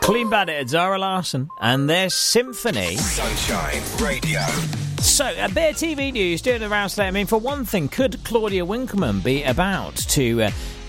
Clean Bandit, Zara Larsson, and their Symphony. Sunshine Radio. So, a bit of TV news doing the rounds today. I mean, for one thing, could Claudia Winkleman be about to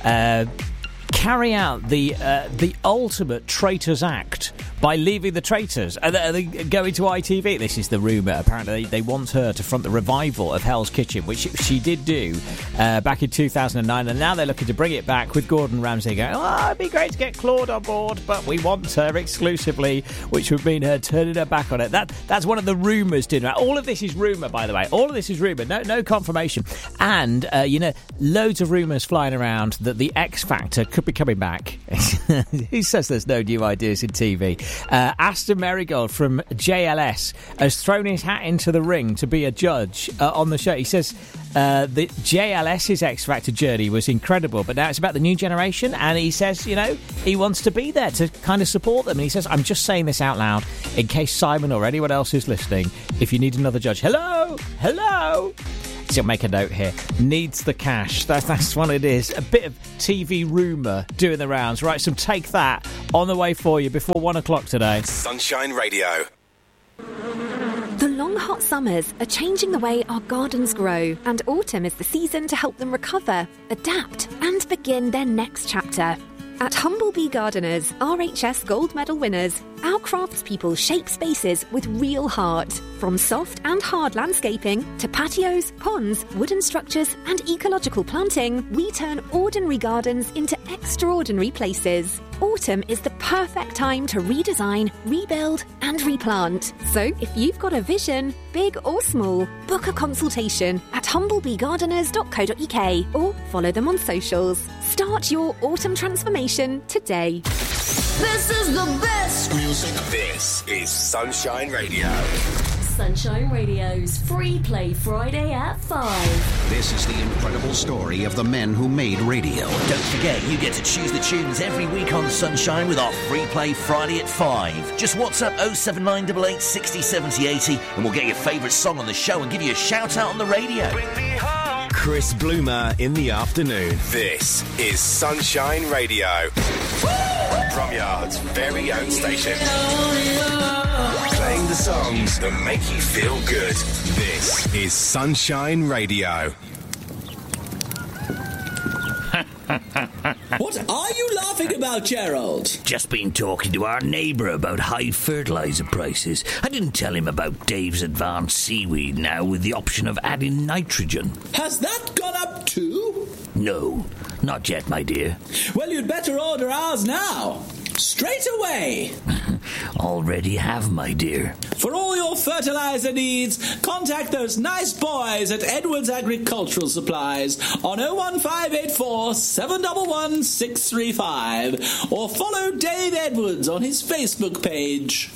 carry out the ultimate traitors act by leaving the traitors and going to ITV? This is the rumour. Apparently they want her to front the revival of Hell's Kitchen, which she did do back in 2009, and now they're looking to bring it back with Gordon Ramsay going, it'd be great to get Claude on board, but we want her exclusively, which would mean her turning her back on it. That's one of the rumours, didn't it? All of this is rumour, by the way. All of this is rumour, no confirmation. And, loads of rumours flying around that the X Factor could be coming back. Who says there's no new ideas in TV? Aston Marigold from JLS has thrown his hat into the ring to be a judge on the show. He says that JLS's X Factor journey was incredible, but now it's about the new generation, and he says, he wants to be there to kind of support them. And he says, I'm just saying this out loud in case Simon or anyone else is listening. If you need another judge, hello. So make a note here. Needs the cash. That's what it is. A bit of TV rumour doing the rounds. Right, so take that on the way for you before 1 o'clock today. Sunshine Radio. The long hot summers are changing the way our gardens grow, and autumn is the season to help them recover, adapt, and begin their next chapter. At Humblebee Gardeners, RHS Gold Medal winners, our craftspeople shape spaces with real heart. From soft and hard landscaping to patios, ponds, wooden structures and ecological planting, we turn ordinary gardens into extraordinary places. Autumn is the perfect time to redesign, rebuild and replant. So if you've got a vision, big or small, book a consultation at humblebeegardeners.co.uk or follow them on socials. Start your autumn transformation today. This is the best Music. This is Sunshine Radio. Sunshine Radio's Free Play Friday at 5. This is the incredible story of the men who made radio. Don't forget, you get to choose the tunes every week on Sunshine with our Free Play Friday at 5. Just WhatsApp 07988 60 70 80 and we'll get your favourite song on the show and give you a shout out on the radio. Bring me home. Chris Bloomer in the afternoon. This is Sunshine Radio. From Yard's very own station. Playing the songs that make you feel good. This is Sunshine Radio. What are you laughing about, Gerald? Just been talking to our neighbour about high fertiliser prices. I didn't tell him about Dave's Advanced Seaweed now with the option of adding nitrogen. Has that gone up too? No, not yet, my dear. Well, you'd better order ours now. Straight away. Already have, my dear. For all your fertiliser needs, contact those nice boys at Edwards Agricultural Supplies on 01584 711 635 or follow Dave Edwards on his Facebook page.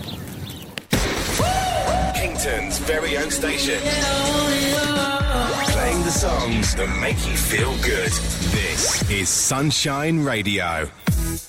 Kington's very own station. Playing the songs that make you feel good. This is Sunshine Radio.